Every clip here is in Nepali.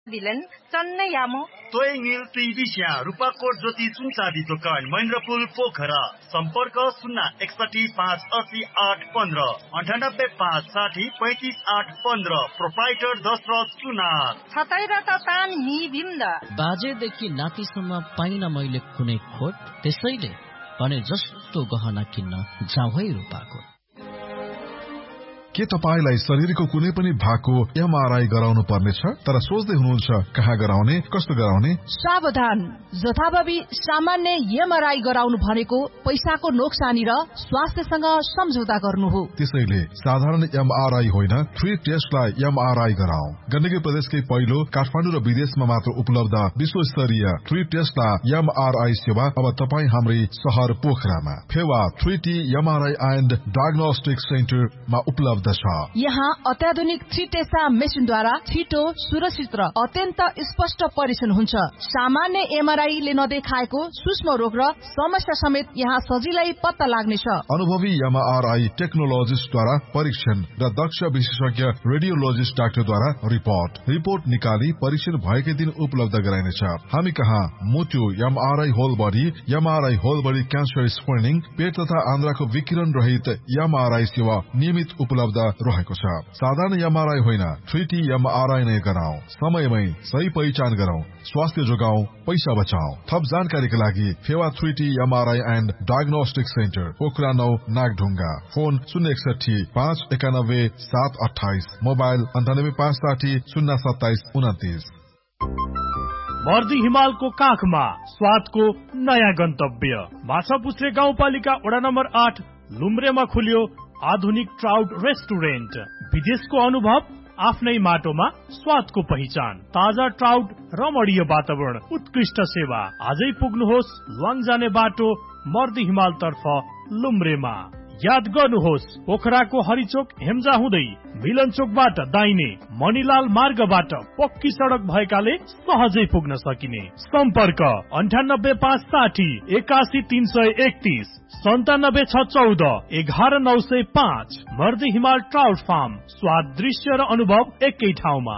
Bilen, Sanne Yamo. Toy Mil Tisha, Rupakot Joti Sunchadi Dokan, Mahindrapul Pokhara, सम्पर्क 061588015 9856053815 प्रोपाइटर दशरथ सुनार छतैरा तान नि बिन्दा बाजेदेखि नातिसम्म पाइन मैले कुनै खोट त्यसैले भने जस्तो गहना किन्न जाऊ है रूपाकोट के तपाईलाई शरीरको कुनै पनि भागको एमआरआई गराउनु पर्नेछ तर सोच्दै हुनुहुन्छ कहाँ गराउने कस्तो गराउने सावधान जथाभावी सामान्य एमआरआई गराउनु भनेको पैसाको नोक्सानी र स्वास्थ्यसँग सम्झौता गर्नु हो त्यसैले साधारण एमआरआई होइन 3 टेस्टलाई एमआरआई गराऊ गण्डकी प्रदेशकै पहिलो काठमाडौँ र विदेशमा मात्र उपलब्ध विश्वस्तरीय 3 टेस्टलाई एमआरआई सेवा अब तपाई हाम्रै शहर पोखरामा Phewa 3T MRI and diagnostic सेन्टरमा उपलब्ध यहाँ अत्याधुनिक 3 टेस्टा मेसिनद्वारा छिटो सुरक्षित र अत्यन्त स्पष्ट परीक्षण हुन्छ सामान्य एमआरआई ले नदेखाएको सूक्ष्म रोग र समस्या समेत यहाँ सजिलै पत्ता लाग्नेछ अनुभवी एमआरआई टेक्नोलोजिस्टद्वारा परीक्षण र दक्ष विशेषज्ञ रेडियोलोजिस्ट डाक्टरद्वारा रिपोर्ट निकाली परीक्षण भएकै दिन उपलब्ध गराइनेछ हामी कहाँ मुटु MRI whole body MRI whole body cancer screening पेट तथा आन्द्राको विकिरण रहित एमआरआई सेवा नियमित उपलब्ध रहेको छ साधारण एमआरआई होइन 3T एमआरआई नै गराऊ समयमै सही पहिचान गरौं स्वास्थ्य जोगाऊ पैसा बचाऊ थप जानकारीका लागि Phewa 3T MRI and diagnostic centre Pokhara 9 Nagdhunga phone 061 mobile 9856002729 मर्दी हिमालको काखमा स्वादको नयाँ गन्तव्य माछापुच्छ्रे गाउँपालिका वडा नम्बर 8 लुम्ब्रेमा खुल्यो आधुनिक ट्राउट रेस्टुरेन्ट विदेशको अनुभव आफ्नै माटोमा स्वादको पहिचान ताजा ट्राउट रमणीय वातावरण उत्कृष्ट सेवा आजै पुग्नुहोस् ल्वाङ जाने बाटो मर्दी हिमाल तर्फ लुम्ब्रेमा याद गर्नुहोस् पोखराको हरिचोक हेम्जा हुँदै मिलन चोकबाट दाहिने मणिलाल मार्गबाट पक्की सडक भएकाले सहजै पुग्न सकिने सम्पर्क 98560 81331 9714 मर्दी हिमाल ट्राउट फार्म स्वाद दृश्य र अनुभव एकै ठाउँमा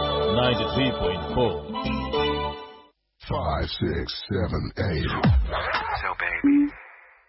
93.4 5, 6, 7, 8